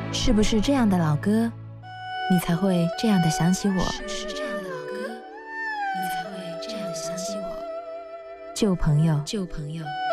是不是这样的老歌，你才会这样的想起我？旧朋友，旧朋友。